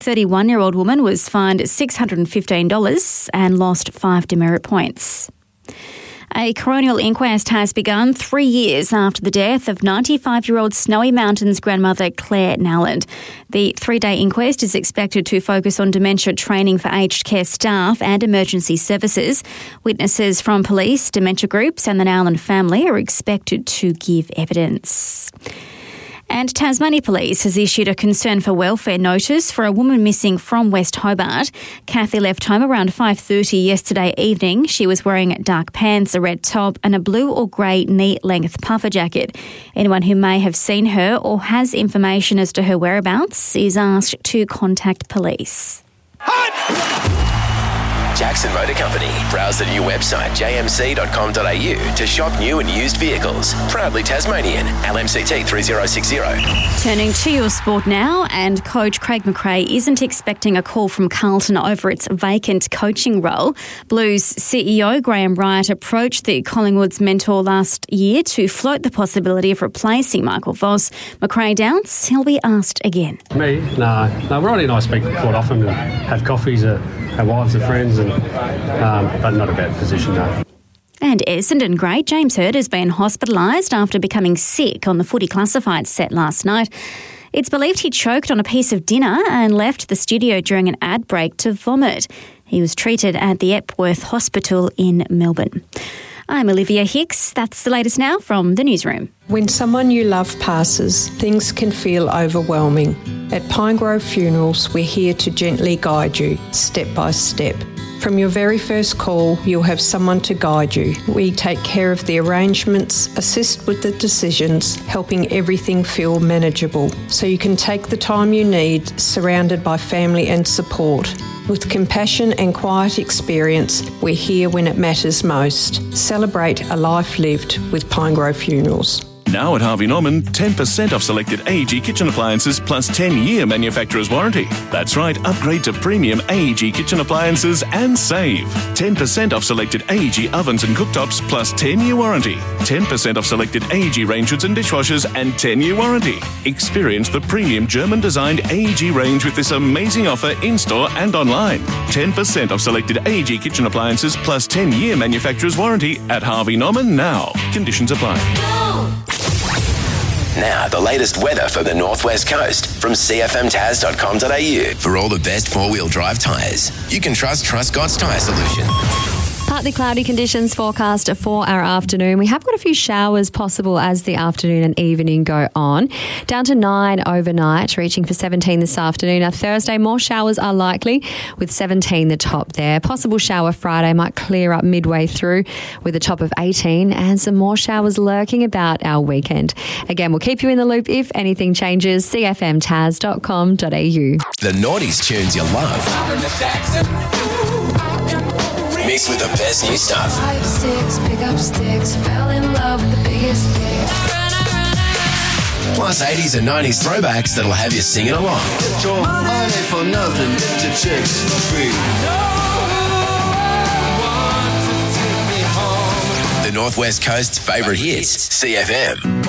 31-year-old woman was fined $615 and lost 5 demerit points. A coronial inquest has begun 3 years after the death of 95-year-old Snowy Mountains grandmother Claire Nowland. The 3-day inquest is expected to focus on dementia training for aged care staff and emergency services. Witnesses from police, dementia groups and the Nowland family are expected to give evidence. And Tasmania Police has issued a concern for welfare notice for a woman missing from West Hobart. Kathy left home around 5:30 yesterday evening. She was wearing dark pants, a red top and a blue or grey knee-length puffer jacket. Anyone who may have seen her or has information as to her whereabouts is asked to contact police. Jackson Motor Company. Browse the new website jmc.com.au to shop new and used vehicles. Proudly Tasmanian. LMCT 3060. Turning to your sport now, and coach Craig McRae isn't expecting a call from Carlton over its vacant coaching role. Blues CEO Graham Wright approached the Collingwood's mentor last year to float the possibility of replacing Michael Voss. McRae doubts he'll be asked again. Me? No, we're only nice speak quite often and have coffees, our wives are friends, but not a bad position, no. And Essendon great James Hird has been hospitalised after becoming sick on the Footy Classified set last night. It's believed he choked on a piece of dinner and left the studio during an ad break to vomit. He was treated at the Epworth Hospital in Melbourne. I'm Olivia Hicks. That's the latest now from the newsroom. When someone you love passes, things can feel overwhelming. At Pinegrove Funerals, we're here to gently guide you, step by step. From your very first call, you'll have someone to guide you. We take care of the arrangements, assist with the decisions, helping everything feel manageable, so you can take the time you need, surrounded by family and support. With compassion and quiet experience, we're here when it matters most. Celebrate a life lived with Pinegrove Funerals. Now at Harvey Norman, 10% off selected AEG kitchen appliances plus 10-year manufacturer's warranty. That's right, upgrade to premium AEG kitchen appliances and save. 10% off selected AEG ovens and cooktops plus 10-year warranty. 10% off selected AEG range hoods and dishwashers and 10-year warranty. Experience the premium German-designed AEG range with this amazing offer in-store and online. 10% off selected AEG kitchen appliances plus 10-year manufacturer's warranty at Harvey Norman now. Conditions apply. Now, the latest weather for the Northwest Coast from cfmtaz.com.au. For all the best four-wheel drive tyres, you can trust Truscott's Tyre Solution. Partly cloudy conditions forecast for our afternoon. We have got a few showers possible as the afternoon and evening go on. Down to 9 overnight, reaching for 17 this afternoon. Now, Thursday, more showers are likely with 17 the top there. Possible shower Friday might clear up midway through with a top of 18 and some more showers lurking about our weekend. Again, we'll keep you in the loop if anything changes. cfmtaz.com.au. The naughties tunes you love. Mixed with the best new stuff. 5, 6, pick up sticks, fell in love with the biggest dick. Plus 80s and 90s throwbacks that'll have you singing along. Get your money for nothing, get your chicks for free. The Northwest Coast's favourite hits, CFM.